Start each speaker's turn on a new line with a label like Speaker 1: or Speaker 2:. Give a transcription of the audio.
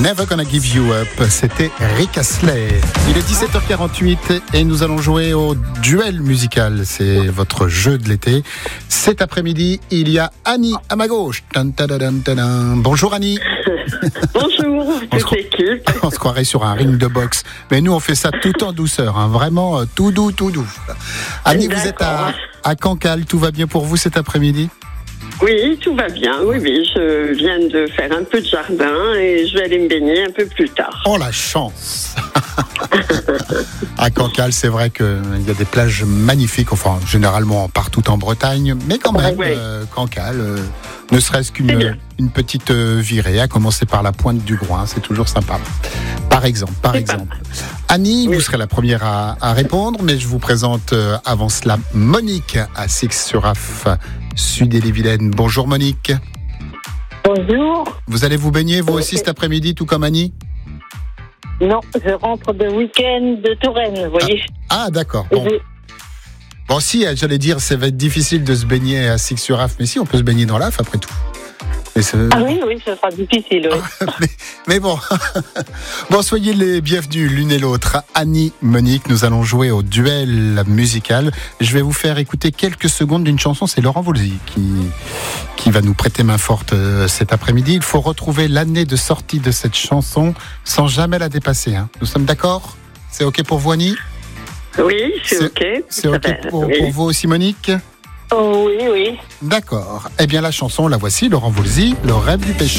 Speaker 1: Never Gonna Give You Up, c'était Rick Astley. Il est 17h48 et nous allons jouer au duel musical. C'est votre jeu de l'été. Cet après-midi, il y a Annie à ma gauche. Bonjour Annie.
Speaker 2: Bonjour, toute l'équipe.
Speaker 1: On se croirait sur un ring de boxe. Mais nous, on fait ça tout en douceur, hein. Vraiment tout doux, tout doux. Annie, vous êtes à Cancale. Tout va bien pour vous cet après-midi ?
Speaker 2: Oui, tout va bien. Oui, je viens de faire un peu de jardin et je vais aller me baigner un peu plus tard.
Speaker 1: Oh, la chance. À Cancale, c'est vrai qu'il y a des plages magnifiques, enfin, généralement partout en Bretagne, mais quand même, Cancale, ne serait-ce qu'une petite virée, à commencer par la pointe du Groin, c'est toujours sympa. Par exemple. Annie, vous serez la première à répondre, mais je vous présente avant cela Monique à Six-sur-Af, Sud-Ille-et-Vilaine. Bonjour Monique.
Speaker 3: Bonjour.
Speaker 1: Vous allez vous baigner vous aussi cet après-midi, tout comme Annie ?
Speaker 3: Non, je rentre de week-end de Touraine, vous voyez.
Speaker 1: Ah d'accord. Bon, si, j'allais dire, ça va être difficile de se baigner à Six-sur-Af, mais si, on peut se baigner dans l'Af après tout.
Speaker 3: Ah oui, ce sera difficile, oui.
Speaker 1: mais bon. Bon, soyez les bienvenus l'une et l'autre. Annie, Monique, nous allons jouer au duel musical. Je vais vous faire écouter quelques secondes d'une chanson. C'est Laurent Voulzy qui va nous prêter main forte cet après-midi. Il faut retrouver l'année de sortie de cette chanson sans jamais la dépasser. Hein. Nous sommes d'accord ? C'est OK pour vous, Annie ?
Speaker 2: Oui, c'est OK.
Speaker 1: C'est OK pour vous aussi, Monique ?
Speaker 3: Oh, oui.
Speaker 1: D'accord. Eh bien, la chanson, la voici, Laurent Voulzy, Le rêve du pêcheur.